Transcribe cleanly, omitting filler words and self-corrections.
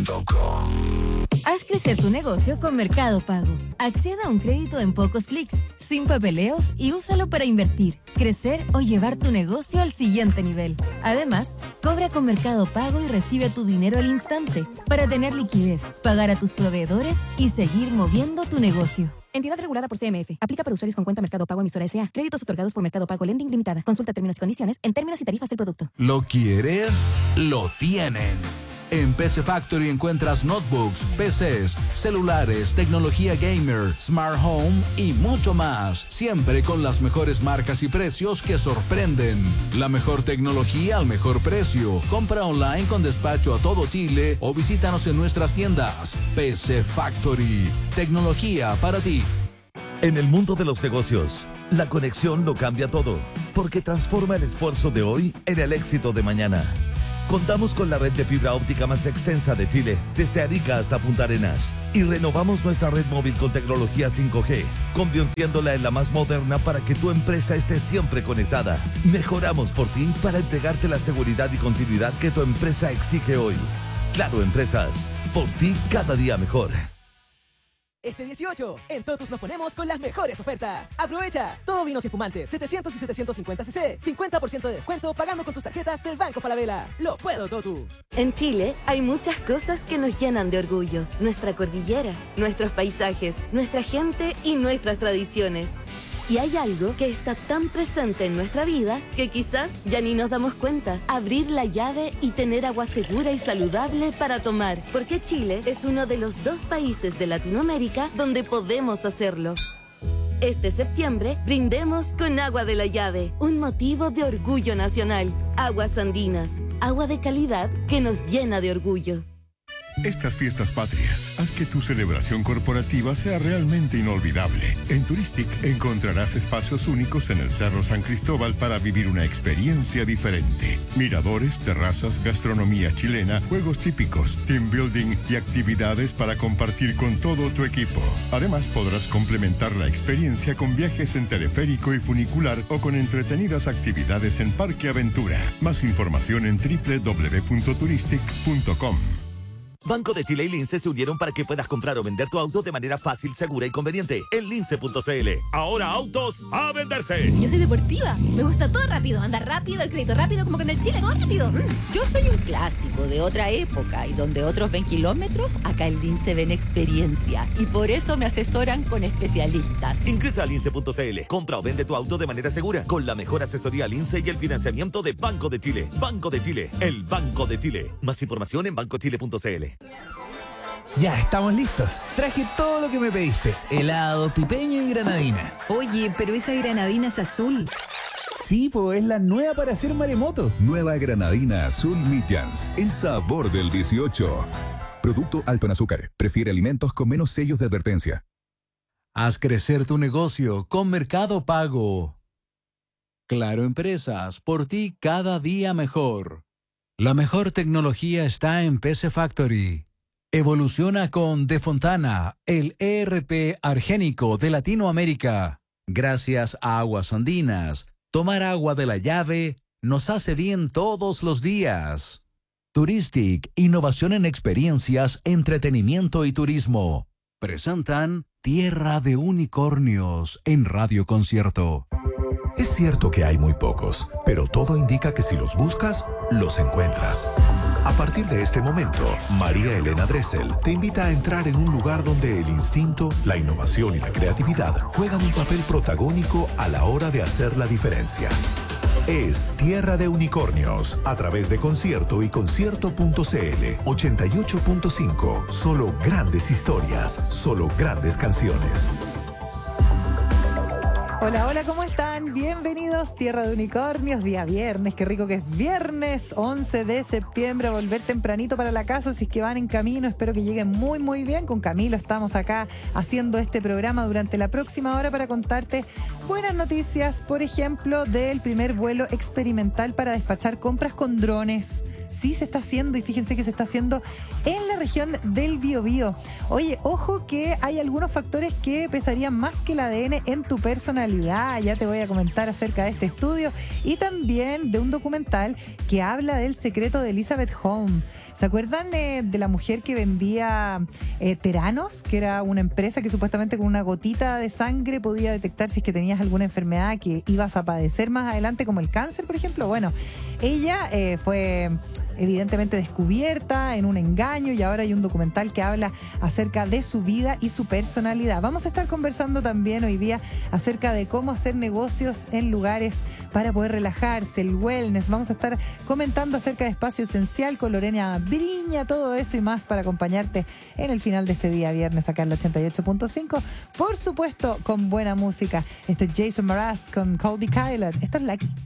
Haz crecer tu negocio con Mercado Pago. Acceda a un crédito en pocos clics, sin papeleos y úsalo para invertir, crecer o llevar tu negocio al siguiente nivel. Además, cobra con Mercado Pago y recibe tu dinero al instante para tener liquidez, pagar a tus proveedores y seguir moviendo tu negocio. Entidad regulada por CMF. Aplica para usuarios con cuenta Mercado Pago emisora S.A. Créditos otorgados por Mercado Pago Lending Limitada. Consulta términos y condiciones en términos y tarifas del producto. ¿Lo quieres? Lo tienen. En PC Factory encuentras notebooks, PCs, celulares, tecnología gamer, smart home y mucho más. Siempre con las mejores marcas y precios que sorprenden. La mejor tecnología al mejor precio. Compra online con despacho a todo Chile o visítanos en nuestras tiendas. PC Factory. Tecnología para ti. En el mundo de los negocios, la conexión lo cambia todo, porque transforma el esfuerzo de hoy en el éxito de mañana. Contamos con la red de fibra óptica más extensa de Chile, desde Arica hasta Punta Arenas. Y renovamos nuestra red móvil con tecnología 5G, convirtiéndola en la más moderna para que tu empresa esté siempre conectada. Mejoramos por ti para entregarte la seguridad y continuidad que tu empresa exige hoy. Claro Empresas, por ti cada día mejor. Este 18, en Totus nos ponemos con las mejores ofertas. ¡Aprovecha! Todo vinos y espumantes, 700 y 750 cc, 50% de descuento pagando con tus tarjetas del Banco Falabella. ¡Lo puedo, Totus! En Chile hay muchas cosas que nos llenan de orgullo. Nuestra cordillera, nuestros paisajes, nuestra gente y nuestras tradiciones. Y hay algo que está tan presente en nuestra vida que quizás ya ni nos damos cuenta. Abrir la llave y tener agua segura y saludable para tomar. Porque Chile es uno de los 2 países de Latinoamérica donde podemos hacerlo. Este septiembre, brindemos con agua de la llave. Un motivo de orgullo nacional. Aguas andinas. Agua de calidad que nos llena de orgullo. Estas fiestas patrias, haz que tu celebración corporativa sea realmente inolvidable. En Turistic encontrarás espacios únicos en el Cerro San Cristóbal para vivir una experiencia diferente. Miradores, terrazas, gastronomía chilena, juegos típicos, team building y actividades para compartir con todo tu equipo. Además, podrás complementar la experiencia con viajes en teleférico y funicular o con entretenidas actividades en Parque Aventura. Más información en www.turistic.com. Banco de Chile y Lince se unieron para que puedas comprar o vender tu auto de manera fácil, segura y conveniente en lince.cl. Ahora autos a venderse. Yo soy deportiva, me gusta todo rápido, andar rápido, el crédito rápido, como que en el Chile todo rápido. Yo soy un clásico de otra época y donde otros ven kilómetros, acá en Lince ven experiencia y por eso me asesoran con especialistas. Ingresa a lince.cl, compra o vende tu auto de manera segura con la mejor asesoría Lince y el financiamiento de Banco de Chile. Banco de Chile, el Banco de Chile. Más información en bancochile.cl. Ya, estamos listos. Traje todo lo que me pediste. Helado, pipeño y granadina. Oye, pero esa granadina es azul. Sí, pues es la nueva para hacer maremoto. Nueva granadina azul Midjans. El sabor del 18. Producto alto en azúcar. Prefiere alimentos con menos sellos de advertencia. Haz crecer tu negocio con Mercado Pago. Claro Empresas, por ti cada día mejor. La mejor tecnología está en PC Factory. Evoluciona con De Fontana, el ERP argénico de Latinoamérica. Gracias a Aguas Andinas, tomar agua de la llave nos hace bien todos los días. Turistic, innovación en experiencias, entretenimiento y turismo. Presentan Tierra de Unicornios en Radio Concierto. Es cierto que hay muy pocos, pero todo indica que si los buscas, los encuentras. A partir de este momento, María Elena Dressel te invita a entrar en un lugar donde el instinto, la innovación y la creatividad juegan un papel protagónico a la hora de hacer la diferencia. Es Tierra de Unicornios, a través de Concierto y Concierto.cl 88.5. Solo grandes historias, solo grandes canciones. Hola, hola, ¿cómo están? Bienvenidos, Tierra de Unicornios, día viernes, qué rico que es viernes, 11 de septiembre, a volver tempranito para la casa, si es que van en camino, espero que lleguen muy, muy bien. Con Camilo estamos acá haciendo este programa durante la próxima hora para contarte buenas noticias, por ejemplo, del primer vuelo experimental para despachar compras con drones. Sí, se está haciendo, y fíjense que se está haciendo en la región del Biobío. Oye, ojo que hay algunos factores que pesarían más que el ADN en tu personalidad. Ya te voy a comentar acerca de este estudio y también de un documental que habla del secreto de Elizabeth Holmes. ¿Se acuerdan de la mujer que vendía Teranos? Que era una empresa que supuestamente con una gotita de sangre podía detectar si es que tenías alguna enfermedad que ibas a padecer más adelante, como el cáncer, por ejemplo. Bueno, ella fue evidentemente descubierta en un engaño y ahora hay un documental que habla acerca de su vida y su personalidad. Vamos a estar conversando también hoy día acerca de cómo hacer negocios en lugares para poder relajarse, el wellness. Vamos a estar comentando acerca de Espacio Esencial con Lorena Briña, todo eso y más para acompañarte en el final de este día viernes acá en el 88.5. Por supuesto, con buena música. Esto es Jason Mraz con Colby Kyler. Esto es Lucky.